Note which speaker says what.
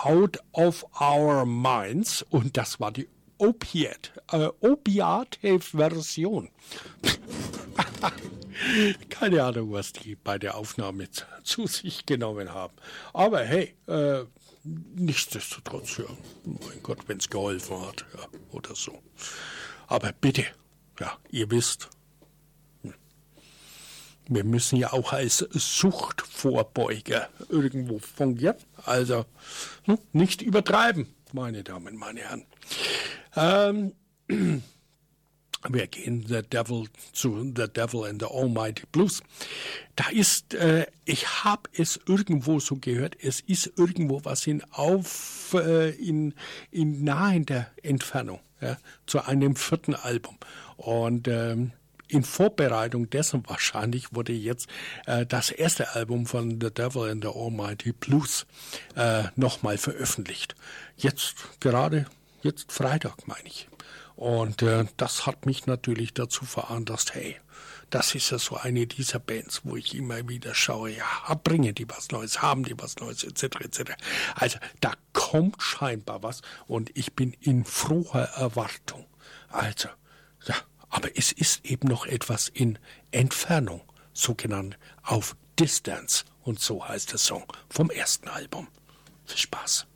Speaker 1: Out of Our Minds und das war die Opiate-Version. Keine Ahnung, was die bei der Aufnahme zu sich genommen haben. Aber hey, nichtsdestotrotz, ja, mein Gott, wenn es geholfen hat, ja, oder so. Aber bitte, ja, ihr wisst, wir müssen ja auch als Suchtvorbeuger irgendwo fungieren. Also nicht übertreiben, meine Damen, meine Herren. Wir gehen zu The Devil and the Almighty Blues. Da ist, ich habe es irgendwo so gehört, es ist irgendwo was in nahender Entfernung, ja, zu einem 4. Album. Und in Vorbereitung dessen wahrscheinlich wurde jetzt das erste Album von The Devil and the Almighty Blues nochmal veröffentlicht. Jetzt Freitag, meine ich. Und das hat mich natürlich dazu veranlasst, hey, das ist ja so eine dieser Bands, wo ich immer wieder schaue, ja, bringen die was Neues, haben die was Neues, etc., etc. Also da kommt scheinbar was und ich bin in froher Erwartung. Also, ja, aber es ist eben noch etwas in Entfernung, sogenannt auf Distance. Und so heißt der Song vom ersten Album. Viel Spaß.